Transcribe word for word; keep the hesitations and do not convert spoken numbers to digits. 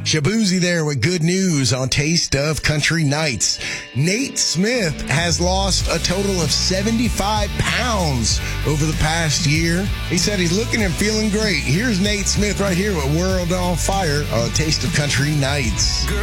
Shabuzi there with good news on Taste of Country Nights. Nate Smith has lost a total of seventy-five pounds over the past year. He said he's looking and feeling great. Here's Nate Smith right here with World on Fire on Taste of Country Nights.